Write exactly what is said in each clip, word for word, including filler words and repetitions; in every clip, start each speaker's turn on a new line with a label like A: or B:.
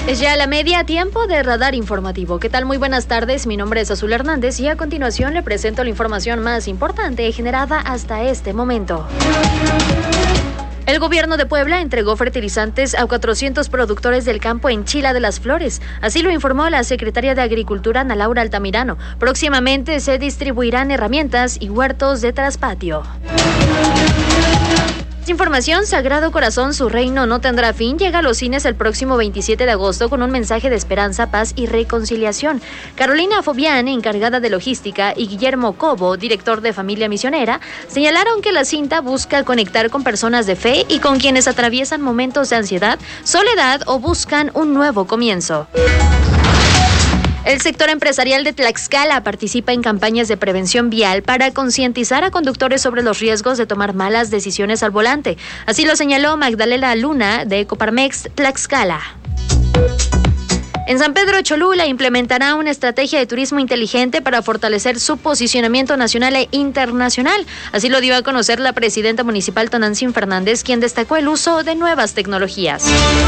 A: Es ya la media, tiempo de Radar Informativo. ¿Qué tal? Muy buenas tardes, mi nombre es Azul Hernández y a continuación le presento la información más importante generada hasta este momento. El gobierno de Puebla entregó fertilizantes a cuatrocientos productores del campo en Chila de las Flores. Así lo informó la secretaria de Agricultura, Ana Laura Altamirano. Próximamente se distribuirán herramientas y huertos de traspatio. Información: Sagrado Corazón, su reino no tendrá fin, llega a los cines el próximo veintisiete de agosto con un mensaje de esperanza, paz y reconciliación. Carolina Fobián, encargada de logística, y Guillermo Cobo, director de Familia Misionera, señalaron que la cinta busca conectar con personas de fe y con quienes atraviesan momentos de ansiedad, soledad o buscan un nuevo comienzo. El sector empresarial de Tlaxcala participa en campañas de prevención vial para concientizar a conductores sobre los riesgos de tomar malas decisiones al volante. Así lo señaló Magdalena Luna, de Ecoparmex Tlaxcala. En San Pedro Cholula implementará una estrategia de turismo inteligente para fortalecer su posicionamiento nacional e internacional. Así lo dio a conocer la presidenta municipal Tonantzin Fernández, quien destacó el uso de nuevas tecnologías.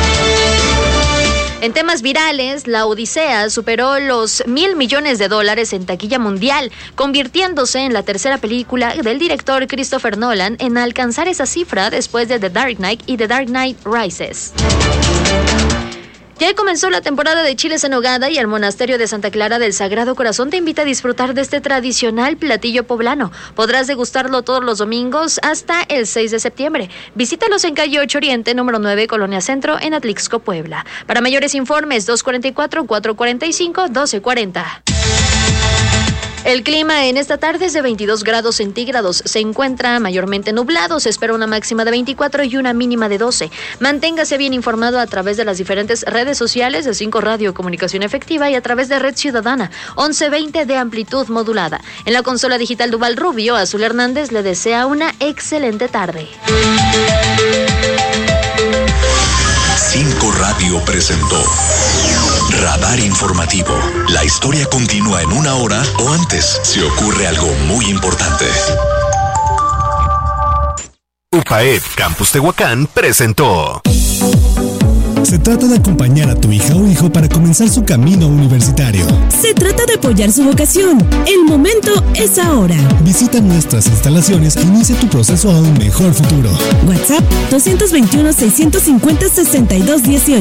A: En temas virales, La Odisea superó los mil millones de dólares en taquilla mundial, convirtiéndose en la tercera película del director Christopher Nolan en alcanzar esa cifra después de The Dark Knight y The Dark Knight Rises. Ya comenzó la temporada de chiles en nogada y el monasterio de Santa Clara del Sagrado Corazón te invita a disfrutar de este tradicional platillo poblano. Podrás degustarlo todos los domingos hasta el seis de septiembre. Visítalos en calle ocho Oriente, número nueve, Colonia Centro, en Atlixco, Puebla. Para mayores informes, dos cuatro cuatro, cuatro cuatro cinco, uno dos cuatro cero. El clima en esta tarde es de veintidós grados centígrados. Se encuentra mayormente nublado. Se espera una máxima de veinticuatro y una mínima de doce. Manténgase bien informado a través de las diferentes redes sociales de cinco Radio Comunicación Efectiva y a través de Red Ciudadana once veinte de amplitud modulada. En la consola digital Duval Rubio, Azul Hernández le desea una excelente tarde.
B: cinco Radio presentó Radar Informativo. La historia continúa en una hora o antes si ocurre algo muy importante. UPAEP Campus Tehuacán presentó.
C: Se trata de acompañar a tu hija o hijo para comenzar su camino universitario.
D: Se trata de apoyar su vocación. El momento es ahora.
C: Visita nuestras instalaciones e inicia tu proceso a un mejor futuro.
D: WhatsApp dos dos uno, seis cinco cero, seis dos uno ocho.